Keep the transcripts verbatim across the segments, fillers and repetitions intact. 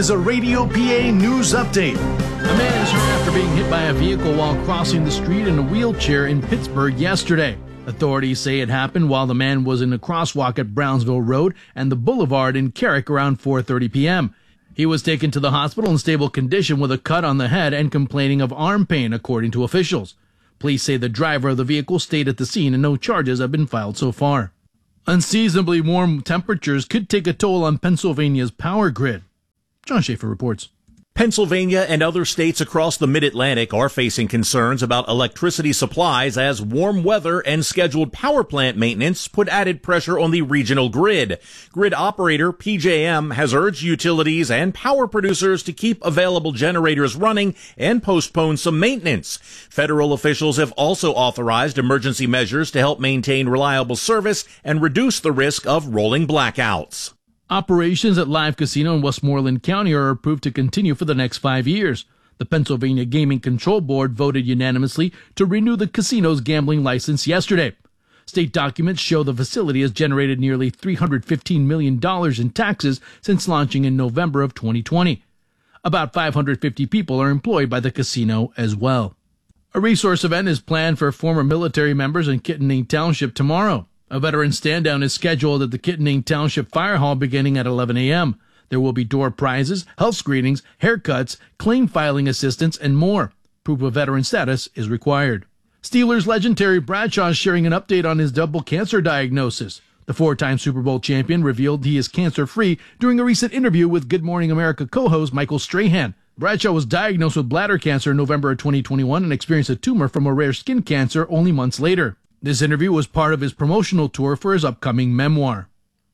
Is a Radio P A news update. A man is hurt after being hit by a vehicle while crossing the street in a wheelchair in Pittsburgh yesterday. Authorities say it happened while the man was in a crosswalk at Brownsville Road and the Boulevard in Carrick around four thirty p.m. He was taken to the hospital in stable condition with a cut on the head and complaining of arm pain, according to officials. Police say the driver of the vehicle stayed at the scene and no charges have been filed so far. Unseasonably warm temperatures could take a toll on Pennsylvania's power grid. John Schaefer reports. Pennsylvania and other states across the mid-Atlantic are facing concerns about electricity supplies as warm weather and scheduled power plant maintenance put added pressure on the regional grid. Grid operator P J M has urged utilities and power producers to keep available generators running and postpone some maintenance. Federal officials have also authorized emergency measures to help maintain reliable service and reduce the risk of rolling blackouts. Operations at Live Casino in Westmoreland County are approved to continue for the next five years. The Pennsylvania Gaming Control Board voted unanimously to renew the casino's gambling license yesterday. State documents show the facility has generated nearly three hundred fifteen million dollars in taxes since launching in November of twenty twenty. About five hundred fifty people are employed by the casino as well. A resource event is planned for former military members in Kittanning Township tomorrow. A veteran stand-down is scheduled at the Kittanning Township Fire Hall beginning at eleven a.m. There will be door prizes, health screenings, haircuts, claim filing assistance, and more. Proof of veteran status is required. Steelers legend Terry Bradshaw is sharing an update on his double cancer diagnosis. The four-time Super Bowl champion revealed he is cancer-free during a recent interview with Good Morning America co-host Michael Strahan. Bradshaw was diagnosed with bladder cancer in November of twenty twenty-one and experienced a tumor from a rare skin cancer only months later. This interview was part of his promotional tour for his upcoming memoir.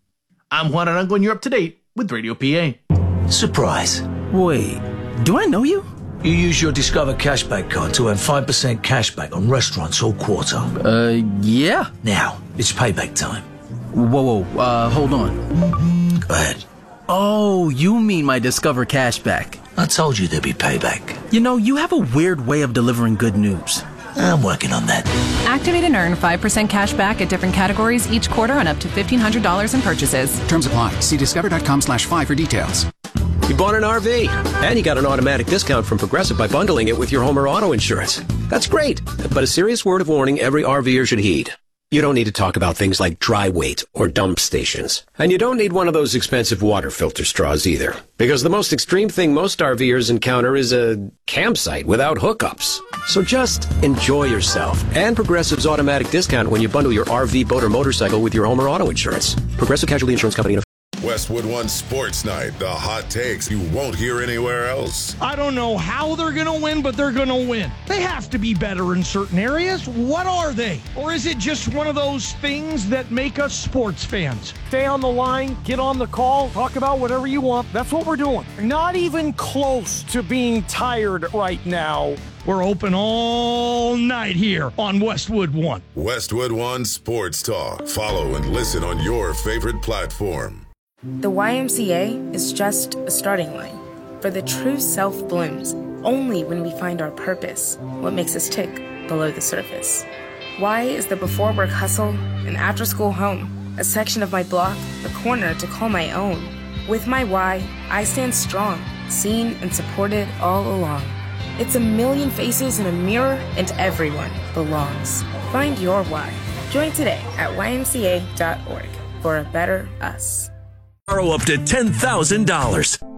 I'm Juan Arango, and you're up to date with Radio P A. Surprise. Wait, do I know you? You use your Discover Cashback card to earn five percent cashback on restaurants all quarter. Uh, yeah. Now, it's payback time. Whoa, whoa, uh, hold on. Go ahead. Oh, you mean my Discover Cashback. I told you there'd be payback. You know, you have a weird way of delivering good news. I'm working on that. Activate and earn five percent cash back at different categories each quarter on up to fifteen hundred dollars in purchases. Terms apply. See discover.com slash five for details. You bought an R V, and you got an automatic discount from Progressive by bundling it with your home or auto insurance. That's great, but a serious word of warning every RVer should heed. You don't need to talk about things like dry weight or dump stations. And you don't need one of those expensive water filter straws either. Because the most extreme thing most RVers encounter is a campsite without hookups. So just enjoy yourself and Progressive's automatic discount when you bundle your R V, boat, or motorcycle with your home or auto insurance. Progressive Casualty Insurance Company. Westwood One Sports Night, the hot takes you won't hear anywhere else. I don't know how they're going to win, but they're going to win. They have to be better in certain areas. What are they? Or is it just one of those things that make us sports fans? Stay on the line, get on the call, talk about whatever you want. That's what we're doing. Not even close to being tired right now. We're open all night here on Westwood One. Westwood One Sports Talk. Follow and listen on your favorite platform. The Y M C A is just a starting line, for the true self blooms only when we find our purpose, what makes us tick below the surface. Y is the before work hustle, an after school home, a section of my block, a corner to call my own. With my Y, I stand strong, seen and supported all along. It's a million faces in a mirror, and everyone belongs. Find your Y. Join today at Y M C A dot org for a better us. Borrow up to ten thousand dollars.